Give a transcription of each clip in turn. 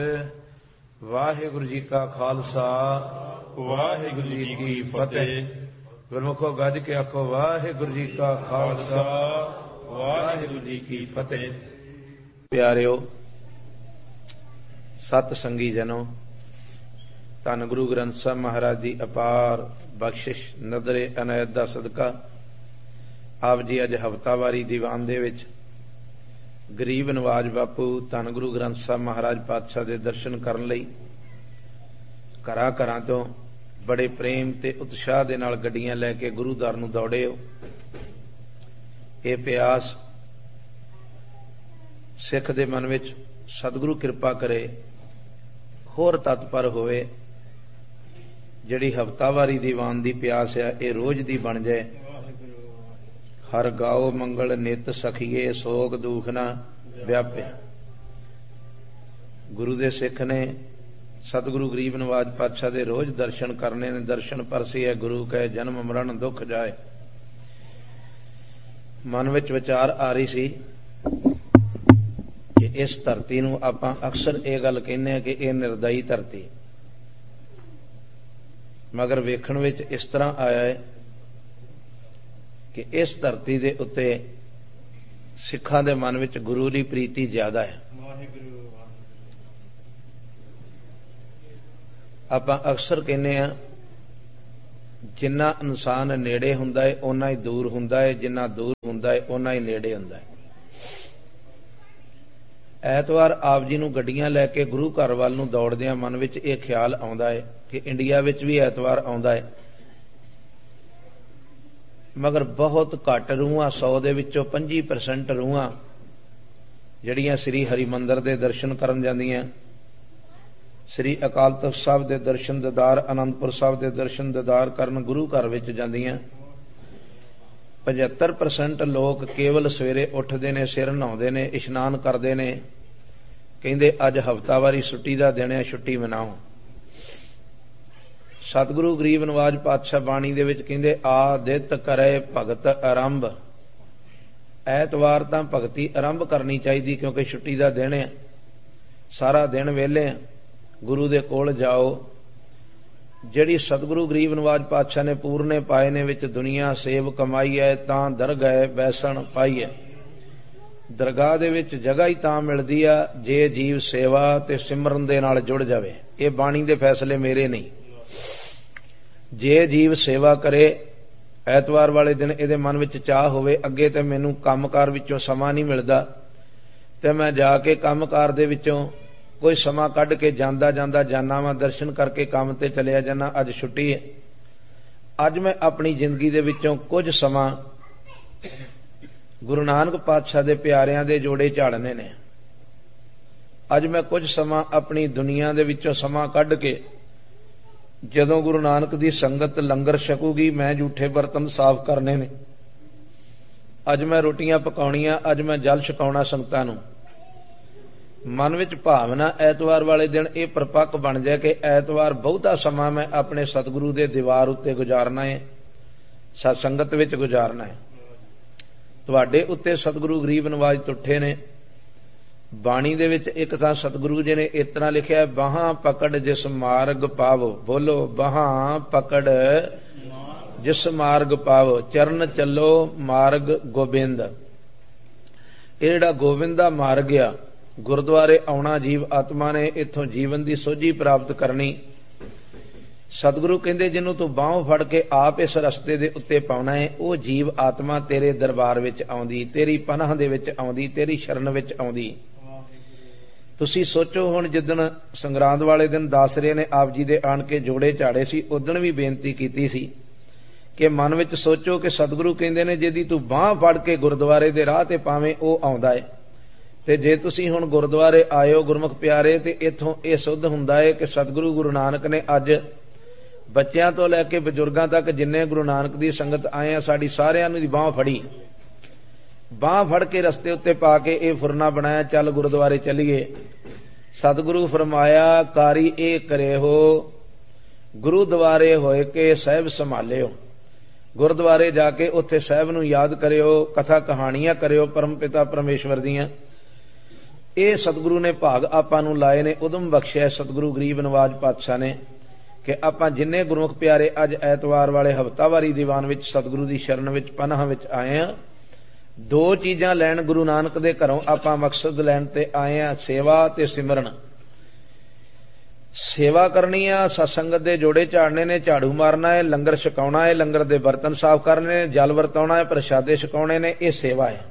ਵਾਹਿਗੁਰੂ ਜੀ ਕਾ ਖਾਲਸਾ ਵਾਹਿਗੁਰੂ ਜੀ ਕੀ ਫਤਿਹ। ਗੁਰਮੁਖੋ ਗੱਜ ਕੇ ਆਖੋ ਵਾਹਿਗੁਰੂ ਜੀ ਕਾ ਖਾਲਸਾ ਵਾਹਿਗੁਰੂ ਜੀ ਕੀ ਫਤਿਹ। ਪਿਆਰਿਓ ਸਤ ਸੰਗੀ ਜਨੋ, ਧੰਨ ਗੁਰੂ ਗ੍ਰੰਥ ਸਾਹਿਬ ਮਹਾਰਾਜ ਦੀ ਅਪਾਰ ਬਖਸ਼ਿਸ਼ ਨਦਰੇ ਅਨਾਇਤ ਦਾ ਸਦਕਾ ਆਪ ਜੀ ਅੱਜ ਹਫ਼ਤਾਵਾਰੀ ਦੀਵਾਨ ਦੇ ਵਿੱਚ ਗਰੀਬ ਨਵਾਜ ਬਾਪੂ ਧੰਨ ਗੁਰੂ ਗ੍ਰੰਥ ਸਾਹਿਬ ਮਹਾਰਾਜ ਪਾਤਸ਼ਾਹ ਦੇ ਦਰਸ਼ਨ ਕਰਨ ਲਈ ਘਰਾਂ ਘਰਾਂ ਤੋਂ ਬੜੇ ਪ੍ਰੇਮ ਤੇ ਉਤਸ਼ਾਹ ਦੇ ਨਾਲ ਗੱਡੀਆਂ ਲੈ ਕੇ ਗੁਰੂ ਦਰ ਨੂੰ ਦੌੜੇ ਹੋ। ਇਹ ਪਿਆਸ ਸਿੱਖ ਦੇ ਮਨ ਵਿੱਚ ਸਤਿਗੁਰੂ ਕਿਰਪਾ ਕਰੇ ਹੋਰ ਤਤਪਰ ਹੋਵੇ। ਜਿਹੜੀ ਹਫ਼ਤਾਵਾਰੀ ਦੀਵਾਨ ਦੀ ਪਿਆਸ ਹੈ ਇਹ ਰੋਜ਼ ਦੀ ਬਣ ਜਾਏ। ਹਰ ਗਾਓ ਮੰਗਲ ਨਿਤ ਸਖੀਏ, ਸੋਗ ਦੁਖ ਨਾ ਵਿਆਪੇ। ਗੁਰੂ ਦੇ ਸਿੱਖ ਨੇ ਸਤਿਗੁਰੂ ਗਰੀਬ ਨਵਾਜ ਪਾਤਸ਼ਾਹ ਦੇ ਰੋਜ਼ ਦਰਸ਼ਨ ਕਰਨੇ ਨੇ। ਦਰਸ਼ਨ ਪਰਸੀਐ ਗੁਰੂ ਕੈ, ਜਨਮ ਮਰਨ ਦੁੱਖ ਜਾਏ। ਮਨ ਵਿੱਚ ਵਿਚਾਰ ਆ ਰਹੀ ਸੀ ਕਿ ਇਸ ਧਰਤੀ ਨੂੰ ਆਪਾਂ ਅਕਸਰ ਇਹ ਗੱਲ ਕਹਿੰਦੇ ਆ ਕਿ ਇਹ ਨਿਰਦਈ ਧਰਤੀ, ਮਗਰ ਵੇਖਣ ਵਿੱਚ ਇਸ ਤਰ੍ਹਾਂ ਆਇਆ ਹੈ ਕਿ ਇਸ ਧਰਤੀ ਦੇ ਉੱਤੇ ਸਿੱਖਾਂ ਦੇ ਮਨ ਵਿੱਚ ਗੁਰੂ ਦੀ ਪ੍ਰੀਤੀ ਜ਼ਿਆਦਾ ਹੈ। ਆਪਾਂ ਅਕਸਰ ਕਹਿੰਦੇ ਆ ਜਿੰਨਾ ਇਨਸਾਨ ਨੇੜੇ ਹੁੰਦਾ ਹੈ ਓਨਾ ਹੀ ਦੂਰ ਹੁੰਦਾ ਹੈ, ਜਿੰਨਾ ਦੂਰ ਹੁੰਦਾ ਹੈ ਓਨਾ ਹੀ ਨੇੜੇ ਹੁੰਦਾ ਹੈ। ਐਤਵਾਰ ਆਪ ਜੀ ਨੂੰ ਗੱਡੀਆਂ ਲੈ ਕੇ ਗੁਰੂ ਘਰ ਵੱਲ ਨੂੰ ਦੌੜਦਿਆਂ ਮਨ ਵਿੱਚ ਇਹ ਖਿਆਲ ਆਉਂਦਾ ਹੈ ਕਿ ਇੰਡੀਆ ਵਿੱਚ ਵੀ ਐਤਵਾਰ ਆਉਂਦਾ ਹੈ, ਮਗਰ ਬਹੁਤ ਘੱਟ ਰੂਹਾਂ, 100 ਦੇ ਵਿੱਚੋਂ 25% ਰੂਹਾਂ ਜਿਹੜੀਆਂ ਸ੍ਰੀ ਹਰਿਮੰਦਰ ਦੇ ਦਰਸ਼ਨ ਕਰਨ ਜਾਂਦੀਆਂ, ਸ੍ਰੀ ਅਕਾਲ ਤਖ਼ਤ ਸਾਹਿਬ ਦੇ ਦਰਸ਼ਨ ਦੀਦਾਰ, ਅਨੰਦਪੁਰ ਸਾਹਿਬ ਦੇ ਦਰਸ਼ਨ ਦੀਦਾਰ ਕਰਨ ਗੁਰੂ ਘਰ ਵਿੱਚ ਜਾਂਦੀਆਂ। 75% ਲੋਕ ਕੇਵਲ ਸਵੇਰੇ ਉੱਠਦੇ ਨੇ, ਸਿਰ ਨਹਾਉਂਦੇ ਨੇ, ਇਸ਼ਨਾਨ ਕਰਦੇ ਨੇ, ਕਹਿੰਦੇ ਅੱਜ ਹਫ਼ਤਾਵਾਰੀ ਛੁੱਟੀ ਦਾ ਦਿਨ ਹੈ, ਛੁੱਟੀ ਮਨਾਓ। ਸਤਿਗੁਰੂ ਗਰੀਬ ਨਵਾਜ ਪਾਤਸ਼ਾਹ ਬਾਣੀ ਦੇ ਵਿੱਚ ਕਹਿੰਦੇ ਆਦਿਤ ਕਰੇ ਭਗਤ ਆਰੰਭ। ਐਤਵਾਰ ਤਾਂ ਭਗਤੀ ਆਰੰਭ ਕਰਨੀ ਚਾਹੀਦੀ ਕਿਉਂਕਿ ਛੁੱਟੀ ਦਾ ਦਿਨ ਹੈ, ਸਾਰਾ ਦਿਨ ਵਿਹਲੇ ਆ, ਗੁਰੂ ਦੇ ਕੋਲ ਜਾਓ। ਜਿਹੜੀ ਸਤਿਗੁਰੂ ਗਰੀਬ ਨਵਾਜ ਪਾਤਸ਼ਾਹ ਨੇ ਪੂਰਨੇ ਪਾਏ ਨੇ ਵਿੱਚ ਦੁਨੀਆ ਸੇਵ ਕਮਾਈ ਹੈ ਤਾਂ ਦਰਗਾਹ ਬੈਸਣ ਪਾਈ ਹੈ। ਦਰਗਾਹ ਦੇ ਵਿੱਚ ਜਗ੍ਹਾ ਹੀ ਤਾਂ ਮਿਲਦੀ ਆ ਜੇ ਜੀਵ ਸੇਵਾ ਤੇ ਸਿਮਰਨ ਦੇ ਨਾਲ ਜੁੜ ਜਾਵੇ। ਇਹ ਬਾਣੀ ਦੇ ਫੈਸਲੇ ਮੇਰੇ ਨਹੀਂ। ਜੇ ਜੀਵ ਸੇਵਾ ਕਰੇ, ਐਤਵਾਰ ਵਾਲੇ ਦਿਨ ਇਹਦੇ ਮਨ ਵਿੱਚ ਚਾਹ ਹੋਵੇ ਅੱਗੇ ਤੇ ਮੈਨੂੰ ਕੰਮਕਾਰ ਵਿੱਚੋਂ ਸਮਾਂ ਨਹੀਂ ਮਿਲਦਾ ਤੇ ਮੈਂ ਜਾ ਕੇ ਕੰਮਕਾਰ ਦੇ ਵਿੱਚੋਂ ਕੋਈ ਸਮਾਂ ਕੱਢ ਕੇ ਜਾਂਦਾ ਜਾਨਾ ਵਾਂ, ਦਰਸ਼ਨ ਕਰਕੇ ਕੰਮ ਤੇ ਚਲਿਆ ਜਾਣਾ। ਅੱਜ ਛੁੱਟੀ ਹੈ, ਅੱਜ ਮੈਂ ਆਪਣੀ ਜ਼ਿੰਦਗੀ ਦੇ ਵਿੱਚੋਂ ਕੁਝ ਸਮਾਂ ਗੁਰੂ ਨਾਨਕ ਪਾਤਸ਼ਾਹ ਦੇ ਪਿਆਰਿਆਂ ਦੇ ਜੋੜੇ ਝਾੜਨੇ ਨੇ। ਅੱਜ ਮੈਂ ਕੁਝ ਸਮਾਂ ਆਪਣੀ ਦੁਨੀਆ ਦੇ ਵਿੱਚੋਂ ਸਮਾਂ ਕੱਢ ਕੇ ਜਦੋਂ ਗੁਰੂ ਨਾਨਕ ਦੀ ਸੰਗਤ ਲੰਗਰ ਛਕੂਗੀ ਮੈਂ ਝੂਠੇ ਬਰਤਨ ਸਾਫ਼ ਕਰਨੇ ਨੇ। ਅੱਜ ਮੈਂ ਰੋਟੀਆਂ ਪਕਾਉਣੀਆਂ, ਅੱਜ ਮੈਂ ਜਲ ਛਕਾਉਣਾ ਸੰਗਤਾਂ ਨੂੰ। ਮਨ ਵਿੱਚ ਭਾਵਨਾ ਐਤਵਾਰ ਵਾਲੇ ਦਿਨ ਇਹ ਪਰਪੱਕ ਬਣ ਜਾਏ ਕਿ ਐਤਵਾਰ ਬਹੁਤਾ ਸਮਾਂ ਮੈਂ ਆਪਣੇ ਸਤਿਗੁਰੂ ਦੇ ਦੀਵਾਰ ਉੱਤੇ ਗੁਜ਼ਾਰਨਾ ਹੈ, ਸਤ ਸੰਗਤ ਵਿੱਚ ਗੁਜ਼ਾਰਨਾ ਹੈ। ਤੁਹਾਡੇ ਉੱਤੇ ਸਤਿਗੁਰੂ ਗਰੀਬ ਨਵਾਜ ਤੁੱਠੇ ਨੇ। ਬਾਣੀ ਦੇ ਵਿੱਚ ਇੱਕ ਤਾਂ ਸਤਿਗੁਰੂ ਜੀ ਨੇ ਇਸ ਤਰ੍ਹਾਂ ਲਿਖਿਆ, ਬਾਹਾਂ ਪਕੜ ਜਿਸ ਮਾਰਗ ਪਾਵੋ। ਬੋਲੋ, ਬਾਹਾਂ ਪਕੜ ਜਿਸ ਮਾਰਗ ਪਾਵੋ, ਚਰਨ ਚੱਲੋ ਮਾਰਗ ਗੋਬਿੰਦ। ਇਹ ਜਿਹੜਾ ਗੋਬਿੰਦ ਦਾ ਮਾਰਗ ਆ, ਗੁਰਦੁਆਰੇ ਆਉਣਾ ਜੀਵ ਆਤਮਾ ਨੇ, ਇੱਥੋਂ ਜੀਵਨ ਦੀ ਸੋਝੀ ਪ੍ਰਾਪਤ ਕਰਨੀ। ਸਤਿਗੁਰੂ ਕਹਿੰਦੇ ਜਿਹਨੂੰ ਤੂੰ ਬਾਹੋਂ ਫੜ ਕੇ ਆਪ ਇਸ ਰਸਤੇ ਦੇ ਉੱਤੇ ਪਾਉਣਾ ਹੈ, ਉਹ ਜੀਵ ਆਤਮਾ ਤੇਰੇ ਦਰਬਾਰ ਵਿੱਚ ਆਉਂਦੀ, ਤੇਰੀ ਪਨਾਹ ਦੇ ਵਿੱਚ ਆਉਂਦੀ, ਤੇਰੀ ਸ਼ਰਨ ਵਿੱਚ ਆਉਂਦੀ। ਤੁਸੀਂ ਸੋਚੋ, ਹੁਣ ਜਿੱਦਣ ਸੰਗਰਾਂਦ ਵਾਲੇ ਦਿਨ ਦਾਸਰੇ ਨੇ ਆਪ ਜੀ ਦੇ ਆਣ ਕੇ ਜੋੜੇ ਝਾੜੇ ਸੀ, ਉਦਣ ਵੀ ਬੇਨਤੀ ਕੀਤੀ ਸੀ ਕਿ ਮਨ ਵਿੱਚ ਸੋਚੋ ਕਿ ਸਤਿਗੁਰੂ ਕਹਿੰਦੇ ਨੇ ਜਿਹਦੀ ਤੂੰ ਬਾਂਹ ਫੜ ਕੇ ਗੁਰਦੁਆਰੇ ਦੇ ਰਾਹ ਤੇ ਪਾਵੇਂ ਉਹ ਆਉਂਦਾ ਹੈ। ਤੇ ਜੇ ਤੁਸੀਂ ਹੁਣ ਗੁਰਦੁਆਰੇ ਆਇਓ ਗੁਰਮੁਖ ਪਿਆਰੇ, ਤੇ ਇੱਥੋਂ ਇਹ ਸੁੱਧ ਹੁੰਦਾ ਹੈ ਕਿ ਸਤਿਗੁਰੂ ਗੁਰੂ ਨਾਨਕ ਨੇ ਅੱਜ ਬੱਚਿਆਂ ਤੋਂ ਲੈ ਕੇ ਬਜ਼ੁਰਗਾਂ ਤੱਕ ਜਿੰਨੇ ਗੁਰੂ ਨਾਨਕ ਦੀ ਸੰਗਤ ਆਏ ਆ, ਸਾਡੀ ਸਾਰਿਆਂ ਨੂੰ ਦੀ ਬਾਂਹ ਫੜੀ, ਬਾਂਹ ਫੜ ਕੇ ਰਸਤੇ ਉੱਤੇ ਪਾ ਕੇ ਇਹ ਫੁਰਨਾ ਬਣਾਇਆ, ਚੱਲ ਗੁਰਦੁਆਰੇ ਚੱਲੀਏ। ਸਤਿਗੁਰੂ ਫਰਮਾਇਆ, ਕਾਰੀ ਇਹ ਕਰੇ ਹੋ ਗੁਰੂਦੁਆਰੇ ਹੋਏ ਕੇ ਸਾਹਿਬ ਸੰਭਾਲਿਓ। ਗੁਰਦੁਆਰੇ ਜਾ ਕੇ ਉੱਥੇ ਸਾਹਿਬ ਨੂੰ ਯਾਦ ਕਰਿਓ, ਕਥਾ ਕਹਾਣੀਆਂ ਕਰਿਓ ਪਰਮ ਪਿਤਾ ਪਰਮੇਸ਼ਵਰ ਦੀਆਂ। ਇਹ ਸਤਿਗੁਰੂ ਨੇ ਭਾਗ ਆਪਾਂ ਨੂੰ ਲਾਏ ਨੇ, ਉਦਮ ਬਖਸ਼ਿਆ ਸਤਿਗੁਰੂ ਗਰੀਬ ਨਵਾਜ ਪਾਤਸ਼ਾਹ ਨੇ ਕਿ ਆਪਾਂ ਜਿੰਨੇ ਗੁਰਮੁਖ ਪਿਆਰੇ ਅੱਜ ਐਤਵਾਰ ਵਾਲੇ ਹਫ਼ਤਾਵਾਰੀ ਦੀਵਾਨ ਵਿੱਚ ਸਤਿਗੁਰੂ ਦੀ ਸ਼ਰਨ ਵਿੱਚ ਪਨਾਹ ਵਿੱਚ ਆਏ ਆ। ਦੋ ਚੀਜ਼ਾਂ ਲੈਣ ਗੁਰੂ ਨਾਨਕ ਦੇ ਘਰੋਂ ਆਪਾਂ ਮਕਸਦ ਲੈਣ ਤੇ ਆਏ ਆ, ਸੇਵਾ ਤੇ ਸਿਮਰਨ। ਸੇਵਾ ਕਰਨੀ ਆ, ਸਤਸੰਗਤ ਦੇ ਜੋੜੇ ਝਾੜਨੇ ਨੇ, ਝਾੜੂ ਮਾਰਨਾ ਹੈ, ਲੰਗਰ ਛਕਾਉਣਾ ਹੈ, ਲੰਗਰ ਦੇ ਬਰਤਨ ਸਾਫ਼ ਕਰਨੇ ਨੇ, ਜਲ ਵਰਤਾਉਣਾ ਹੈ, ਪ੍ਰਸ਼ਾਦੇ ਛਕਾਉਣੇ ਨੇ, ਇਹ ਸੇਵਾ ਹੈ।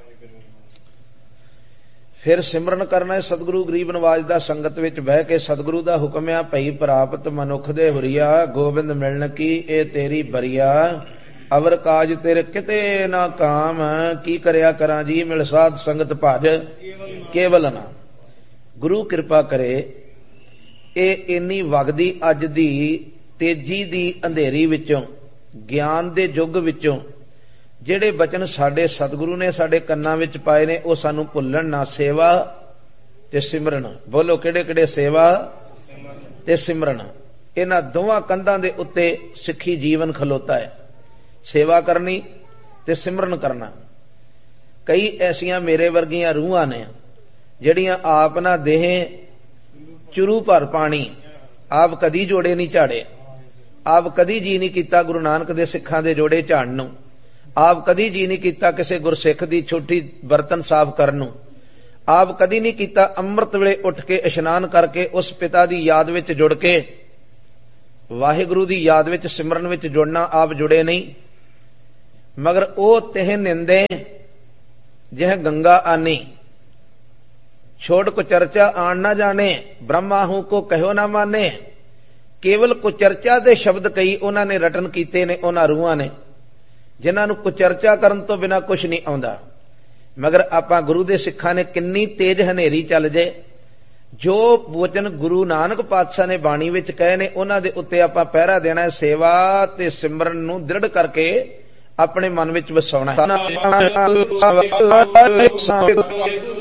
ਫਿਰ ਸਿਮਰਨ ਕਰਨਾ ਹੈ ਸਤਿਗੁਰੂ ਗਰੀਬ ਨਵਾਜ ਦਾ, ਸੰਗਤ ਵਿੱਚ ਬਹਿ ਕੇ ਸਤਿਗੁਰੂ ਦਾ ਹੁਕਮ ਆ, ਭਈ ਪ੍ਰਾਪਤ ਮਨੁੱਖ ਦੇ ਹੁਰੀਆ, ਗੋਬਿੰਦ ਮਿਲਣ ਕੀ ਇਹ ਤੇਰੀ ਬਰੀਆ, ਅਵਰ ਕਾਜ ਤੇਰੇ ਕਿਤੇ ਨਾ ਕਾਮ, ਕੀ ਕਰਿਆ ਕਰਾਂ ਜੀ ਮਿਲ ਸਾਧ ਸੰਗਤ ਭਜ ਕੇਵਲ ਨਾ। ਗੁਰੂ ਕਿਰਪਾ ਕਰੇ ਇਹ ਇੰਨੀ ਵਗਦੀ ਅੱਜ ਦੀ ਤੇਜ਼ੀ ਦੀ ਅੰਧੇਰੀ ਵਿੱਚੋਂ, ਗਿਆਨ ਦੇ ਯੁੱਗ ਵਿੱਚੋਂ ਜਿਹੜੇ ਬਚਨ ਸਾਡੇ ਸਤਿਗੁਰੂ ਨੇ ਸਾਡੇ ਕੰਨਾਂ ਵਿੱਚ ਪਾਏ ਨੇ ਉਹ ਸਾਨੂੰ ਭੁੱਲਣ ਨਾ। ਸੇਵਾ ਤੇ ਸਿਮਰਨ, ਬੋਲੋ ਕਿਹੜੇ ਕਿਹੜੇ? ਸੇਵਾ ਤੇ ਸਿਮਰਨ। ਇਹਨਾਂ ਦੋਵਾਂ ਕੰਧਾਂ ਦੇ ਉੱਤੇ ਸਿੱਖੀ ਜੀਵਨ ਖਲੋਤਾ ਹੈ, ਸੇਵਾ ਕਰਨੀ ਤੇ ਸਿਮਰਨ ਕਰਨਾ। ਕਈ ਐਸੀਆਂ ਮੇਰੇ ਵਰਗੀਆਂ ਰੂਹਾਂ ਨੇ ਜਿਹੜੀਆਂ ਆਪ ਨਾ ਦੇਹ ਚੁਰੂ ਭਰ ਪਾਣੀ, ਆਪ ਕਦੀ ਜੋੜੇ ਨਹੀਂ ਝਾੜੇ, ਆਪ ਕਦੀ ਜੀ ਨਹੀਂ ਕੀਤਾ ਗੁਰੂ ਨਾਨਕ ਦੇ ਸਿੱਖਾਂ ਦੇ ਜੋੜੇ ਝਾੜਨ ਨੂੰ, ਆਪ ਕਦੀ ਜੀ ਨਹੀਂ ਕੀਤਾ ਕਿਸੇ ਗੁਰਸਿੱਖ ਦੀ ਛੋਟੀ ਬਰਤਨ ਸਾਫ਼ ਕਰਨ ਨੂੰ, ਆਪ ਕਦੀ ਨਹੀਂ ਕੀਤਾ ਅੰਮ੍ਰਿਤ ਵੇਲੇ ਉੱਠ ਕੇ ਇਸ਼ਨਾਨ ਕਰਕੇ ਉਸ ਪਿਤਾ ਦੀ ਯਾਦ ਵਿੱਚ ਜੁੜ ਕੇ ਵਾਹਿਗੁਰੂ ਦੀ ਯਾਦ ਵਿੱਚ ਸਿਮਰਨ ਵਿੱਚ ਜੁੜਨਾ, ਆਪ ਜੁੜੇ ਨਹੀਂ। ਮਗਰ ਉਹ ਤਿਹ ਨਿੰਦੇ ਜਿਹ ਗੰਗਾ ਆਨੀ, ਛੋੜ ਕੋ ਚਰਚਾ ਆਣ ਨਾ ਜਾਣੇ, ਬ੍ਰਹਮਾ ਹੂੰ ਕੋ ਕਹਿਓ ਨਾ ਮਾਨੇ। ਕੇਵਲ ਕੁਚਰਚਾ ਦੇ ਸ਼ਬਦ ਕਈ ਉਹਨਾਂ ਨੇ ਰਟਨ ਕੀਤੇ ਨੇ, ਉਹਨਾਂ ਰੂਹਾਂ ਨੇ ਜਿਨ੍ਹਾਂ ਨੂੰ ਕੁਚਰਚਾ ਕਰਨ ਤੋਂ ਬਿਨਾਂ ਕੁਝ ਨਹੀਂ ਆਉਂਦਾ। ਮਗਰ ਆਪਾਂ ਗੁਰੂ ਦੇ ਸਿੱਖਾਂ ਨੇ ਕਿੰਨੀ ਤੇਜ਼ ਹਨੇਰੀ ਚੱਲ ਜੇ, ਜੋ ਵਚਨ ਗੁਰੂ ਨਾਨਕ ਪਾਤਸ਼ਾਹ ਨੇ ਬਾਣੀ ਵਿੱਚ ਕਹੇ ਨੇ ਉਹਨਾਂ ਦੇ ਉੱਤੇ ਆਪਾਂ ਪਹਿਰਾ ਦੇਣਾ ਹੈ। ਸੇਵਾ ਤੇ ਸਿਮਰਨ ਨੂੰ ਦ੍ਰਿੜ ਕਰਕੇ ਆਪਣੇ ਮਨ ਵਿੱਚ ਵਸਾਉਣਾ ਹੈ।